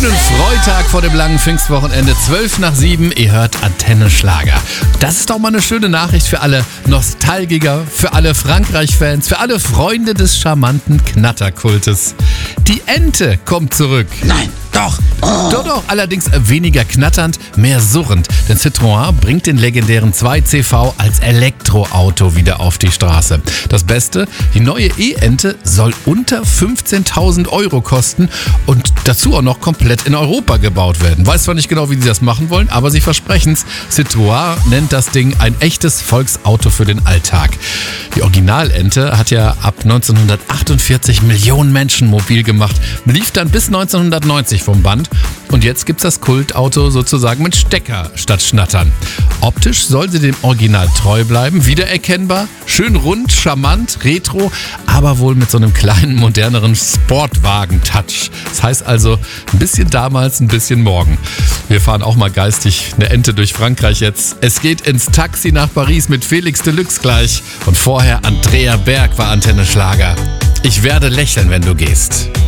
Schönen Freitag vor dem langen Pfingstwochenende, 7:12. Ihr hört Antenne Schlager. Das ist doch mal eine schöne Nachricht für alle Nostalgiker, für alle Frankreich-Fans, für alle Freunde des charmanten Knatterkultes. Die Ente kommt zurück. Nein. Doch, doch, allerdings weniger knatternd, mehr surrend. Denn Citroën bringt den legendären 2CV als Elektroauto wieder auf die Straße. Das Beste, die neue E-Ente soll unter 15.000 € kosten und dazu auch noch komplett in Europa gebaut werden. Weiß zwar nicht genau, wie sie das machen wollen, aber sie versprechen es. Citroën nennt das Ding ein echtes Volksauto für den Alltag. Die Originalente hat ja ab 1948 Millionen Menschen mobil gemacht, lief dann bis 1990 vom Band und jetzt gibt's das Kultauto sozusagen mit Stecker statt Schnattern. Optisch soll sie dem Original treu bleiben, wiedererkennbar, schön rund, charmant, retro, aber wohl mit so einem kleinen, moderneren Sportwagen-Touch. Das heißt also ein bisschen damals, ein bisschen morgen. Wir fahren auch mal geistig eine Ente durch Frankreich jetzt. Es geht ins Taxi nach Paris mit Felix Deluxe gleich und vorher Andrea Berg war Antenne Schlager. Ich werde lächeln, wenn du gehst.